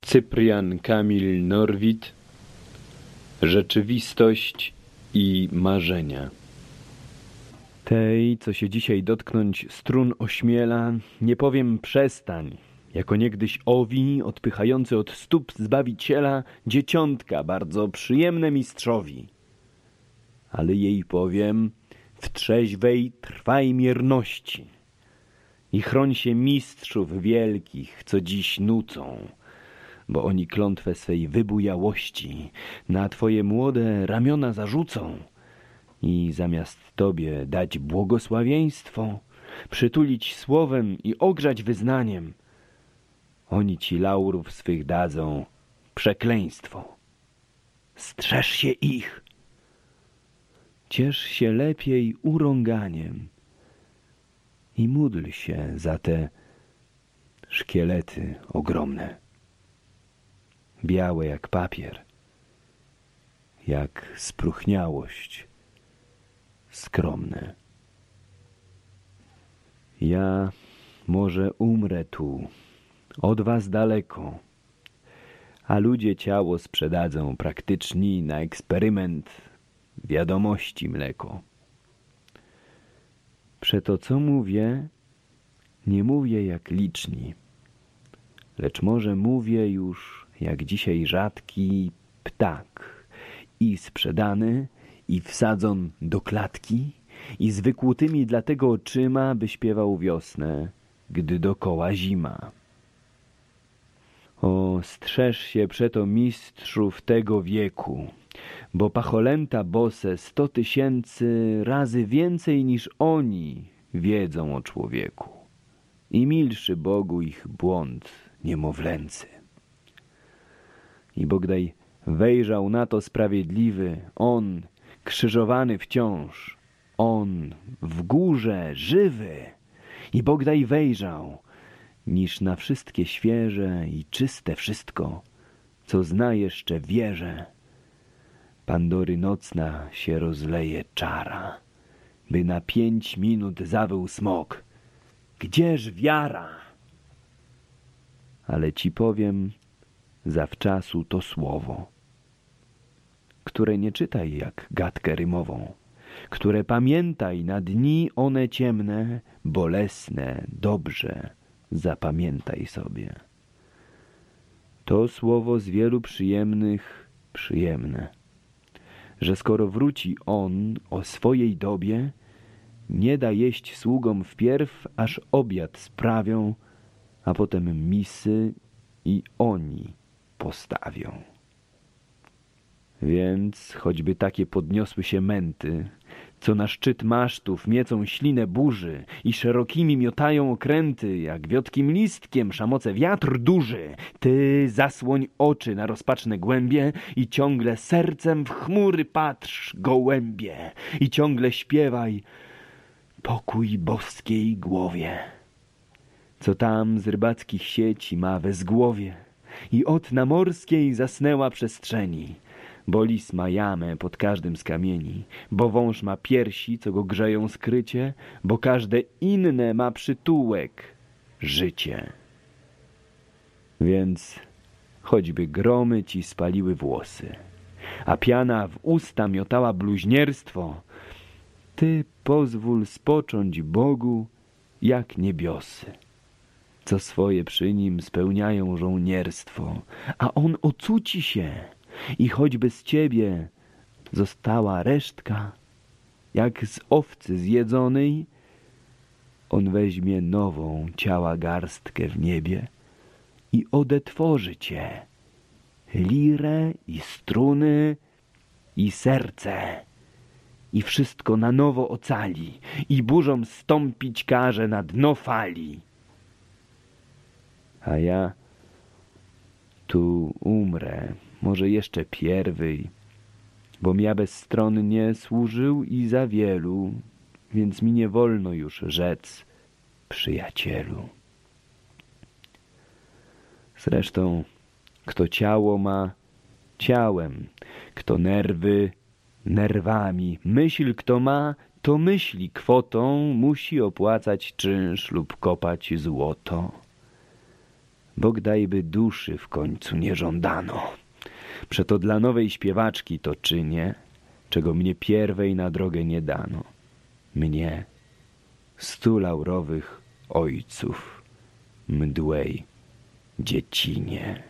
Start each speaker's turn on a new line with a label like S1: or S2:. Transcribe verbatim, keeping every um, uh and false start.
S1: Cyprian Kamil Norwid. Rzeczywistość i marzenia. Tej, co się dzisiaj dotknąć strun ośmiela, nie powiem przestań, jako niegdyś owi, odpychający od stóp Zbawiciela, dzieciątka bardzo przyjemne mistrzowi. Ale jej powiem, w trzeźwej trwaj mierności i chroń się mistrzów wielkich, co dziś nucą, bo oni klątwę swej wybujałości na twoje młode ramiona zarzucą i zamiast tobie dać błogosławieństwo, przytulić słowem i ogrzać wyznaniem, oni ci laurów swych dadzą przekleństwo. Strzeż się ich. Ciesz się lepiej urąganiem i módl się za te szkielety ogromne, białe jak papier, jak spróchniałość skromne. Ja może umrę tu, od was daleko, a ludzie ciało sprzedadzą praktyczni na eksperyment wiadomości mleko. Przeto co mówię, nie mówię jak liczni, lecz może mówię już jak dzisiaj rzadki ptak, i sprzedany, i wsadzon do klatki, i z wykłutymi dlatego oczyma, by śpiewał wiosnę, gdy dokoła zima. O, strzeż się przeto mistrzów tego wieku, bo pacholęta bose sto tysięcy razy więcej niż oni wiedzą o człowieku. I milszy Bogu ich błąd niemowlęcy. I Bogdaj wejrzał na to sprawiedliwy, on krzyżowany wciąż, on w górze żywy. I Bogdaj wejrzał, niż na wszystkie świeże i czyste wszystko, co zna jeszcze wierze. Pandory nocna się rozleje czara, by na pięć minut zawył smok. Gdzież wiara? Ale ci powiem zawczasu to słowo, które nie czytaj jak gadkę rymową, które pamiętaj na dni one ciemne, bolesne, dobrze zapamiętaj sobie. To słowo z wielu przyjemnych przyjemne, że skoro wróci on o swojej dobie, nie da jeść sługom wpierw, aż obiad sprawią, a potem misy i oni postawią. Więc choćby takie podniosły się męty, co na szczyt masztów miecą ślinę burzy i szerokimi miotają okręty, jak wiotkim listkiem szamoce wiatr duży, ty zasłoń oczy na rozpaczne głębie i ciągle sercem w chmury patrz, gołębie, i ciągle śpiewaj pokój boskiej głowie, co tam z rybackich sieci ma wezgłowie i od na morskiej zasnęła przestrzeni, bo lis ma jamę pod każdym z kamieni, bo wąż ma piersi, co go grzeją skrycie, bo każde inne ma przytułek, życie. Więc choćby gromy ci spaliły włosy, a piana w usta miotała bluźnierstwo, ty pozwól spocząć Bogu jak niebiosy, co swoje przy nim spełniają żołnierstwo, a on ocuci się i choćby z ciebie została resztka, jak z owcy zjedzonej, on weźmie nową ciała garstkę w niebie i odetworzy cię, lirę i struny i serce, i wszystko na nowo ocali i burzą stąpić każe na dno fali. A ja tu umrę, może jeszcze pierwej, bom ja bezstronnie służył i za wielu, więc mi nie wolno już rzec przyjacielu. Zresztą, kto ciało ma ciałem, kto nerwy nerwami, myśl kto ma, to myśli kwotą, musi opłacać czynsz lub kopać złoto. Bóg dajby duszy w końcu nie żądano. Przeto dla nowej śpiewaczki to czynię, czego mnie pierwej na drogę nie dano. Mnie, stu laurowych ojców, mdłej dziecinie.